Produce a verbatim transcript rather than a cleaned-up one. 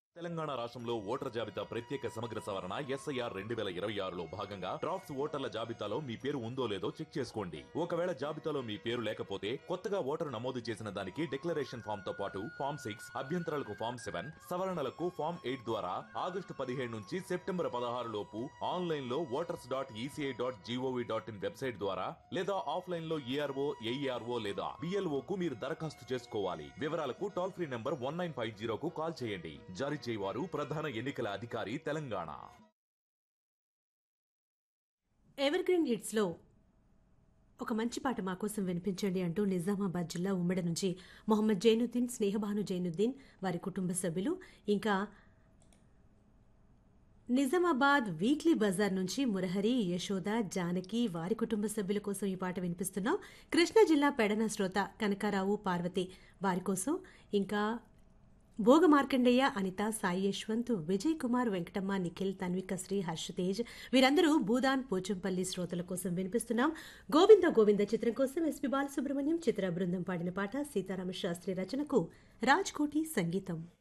తెలంగాణ రాష్ట్రంలో ఓటర్ జాబితా ప్రత్యేక సమగ్ర సవరణ ఎస్ఐఆర్ రెండు వేల ఇరవై ఆరులో భాగంగా డ్రాఫ్ట్స్ ఓటర్ల జాబితాలో మీ పేరు ఉందో లేదో చెక్ చేసుకోండి. ఒకవేళ జాబితాలో మీ పేరు లేకపోతే కొత్తగా ఓటరు నమోదు చేసిన దానికి డిక్లరేషన్ ఫామ్ తో పాటు ఫామ్ సిక్స్ అభ్యంతరాలకు ఫామ్ సెవెన్ సవరణలకు ఫామ్ ఎయిట్ ద్వారా ఆగస్టు పదిహేడు నుంచి సెప్టెంబర్ పదహారు లోపు ఆన్లైన్ లో voters dot ECI dot GOV dot in website ద్వారా లేదా ఆఫ్లైన్ లో ఈఆర్ఓ ఏఈఆర్ఓ లేదా బిఎల్ఓ కు మీరు దరఖాస్తు చేసుకోవాలి. వివరాలకు toll free number one nine five జీరోకు call చేయండి. జారీ చేయవారు ప్రధాన ఎన్నికల అధికారి తెలంగాణ. ఎవర్ గ్రీన్ హిట్స్ లో ఒక మంచి పాట మా కోసం వినిపించండి అంటూ నిజామాబాద్ జిల్లా ఉమ్మడి నుంచి మొహమ్మద్ జైనుద్దీన్, స్నేహబాను జైనుద్దీన్, వారి కుటుంబ సభ్యులు, ఇంకా నిజామాబాద్ వీక్లీ బజార్ నుంచి మురహరి, యశోద, జానకి, వారి కుటుంబ సభ్యుల కోసం ఈ పాట వినిపిస్తున్నాం. కృష్ణా జిల్లా పెడన శ్రోత కనకారావు, పార్వతి, వారి కోసం, ఇంకా భోగ మార్కండేయ, అనిత, సాయి యశ్వంత్, విజయ్ కుమార్, వెంకటమ్మ, నిఖిల్, తన్విక, శ్రీ, హర్షతేజ్, వీరందరూ భూదాన్ పోచంపల్లి శ్రోతల కోసం వినిపిస్తున్నాం. గోవింద గోవింద చిత్రం కోసం ఎస్పి బాలసుబ్రహ్మణ్యం, చిత్ర బృందం పాడిన పాట. సీతారామ శాస్త్రి రచనకు రాజ్ కోటి సంగీతం.